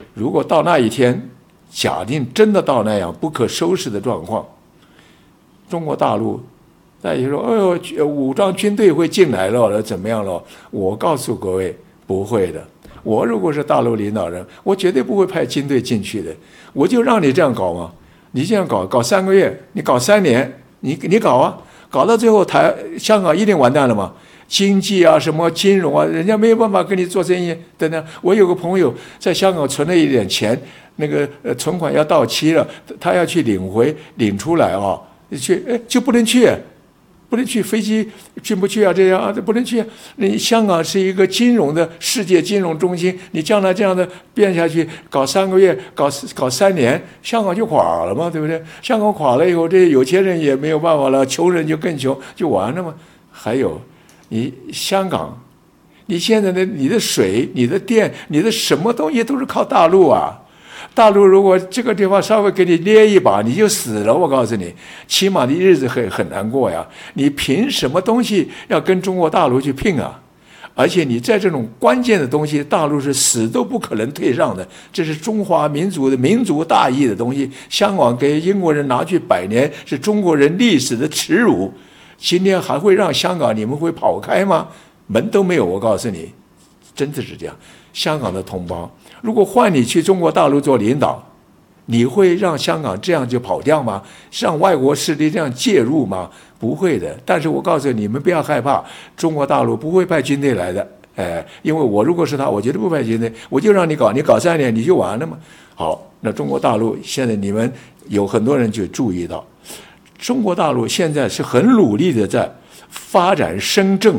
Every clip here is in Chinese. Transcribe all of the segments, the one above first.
如果到那一天，假定真的到那样不可收拾的状况，中国大陆大家说，哎呦，武装军队会进来了，怎么样了？我告诉各位，不会的。我如果是大陆领导人，我绝对不会派军队进去的。我就让你这样搞嘛，你这样搞3个月，你搞3年，你搞啊，搞到最后香港一定完蛋了嘛。经济啊，什么金融啊，人家没有办法跟你做生意等等。我有个朋友在香港存了一点钱，那个存款要到期了，他要去领出来啊，就不能去，飞机进不去啊，这样啊，不能去。你香港是一个金融的世界金融中心，你将来这样的变下去，搞3个月，搞3年，香港就垮了嘛，对不对？香港垮了以后，这有钱人也没有办法了，穷人就更穷，就完了嘛。还有，你香港，你现在你的水、你的电、你的什么东西都是靠大陆啊。大陆如果这个地方稍微给你捏一把，你就死了。我告诉你，起码的日子很难过呀。你凭什么东西要跟中国大陆去拼啊？而且你在这种关键的东西，大陆是死都不可能退让的。这是中华民族的民族大义的东西。香港给英国人拿去100年，是中国人历史的耻辱。今天还会让香港你们会跑开吗？门都没有。我告诉你，真的是这样。香港的同胞，如果换你去中国大陆做领导，你会让香港这样就跑掉吗？让外国势力这样介入吗？不会的。但是我告诉你们，不要害怕，中国大陆不会派军队来的。因为我如果是他，我绝对不派军队，我就让你搞3年，你就完了嘛。好，那中国大陆现在你们有很多人就注意到，中国大陆现在是很努力的在发展深圳、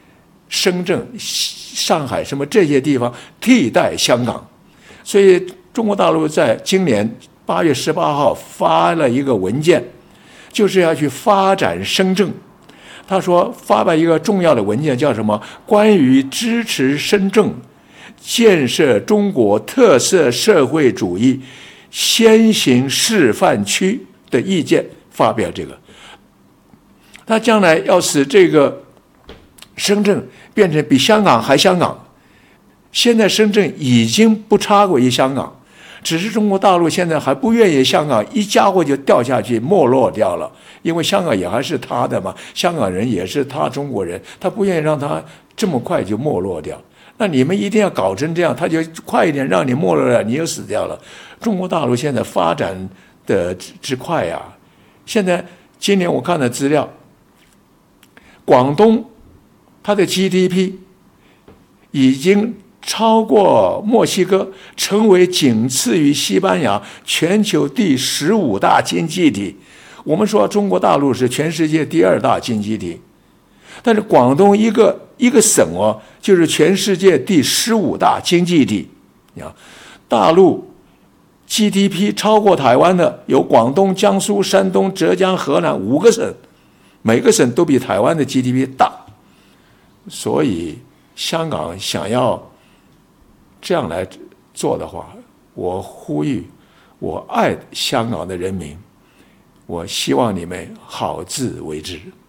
上海什么这些地方替代香港，所以中国大陆在今年8月18号发了一个文件，就是要去发展深圳。他说发了一个重要的文件，叫什么？关于支持深圳建设中国特色社会主义先行示范区的意见，发表这个。他将来要使这个深圳变成比香港还香港。现在深圳已经不差过于香港，只是中国大陆现在还不愿意香港一家伙就掉下去没落掉了，因为香港也还是他的嘛，香港人也是他中国人，他不愿意让他这么快就没落掉。那你们一定要搞成这样，他就快一点让你没落了，你就死掉了。中国大陆现在发展的之快呀，现在今年我看的资料，广东它的 GDP 已经超过墨西哥，成为仅次于西班牙全球第15大经济体。我们说中国大陆是全世界第2大经济体，但是广东一个省就是全世界第15大经济体。大陆 GDP 超过台湾的有广东、江苏、山东、浙江、河南5个省，每个省都比台湾的 GDP 大。所以香港想要这样来做的话，我呼吁，我爱香港的人民，我希望你们好自为之。